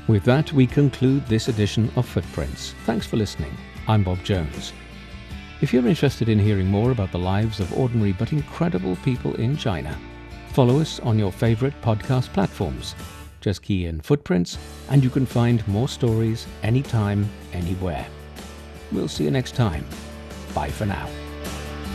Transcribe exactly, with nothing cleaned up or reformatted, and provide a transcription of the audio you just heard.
With that, we conclude this edition of Footprints. Thanks for listening. I'm Bob Jones. If you're interested in hearing more about the lives of ordinary but incredible people in China, follow us on your favorite podcast platforms. Just key in Footprints and you can find more stories anytime, anywhere. We'll see you next time. Bye for now.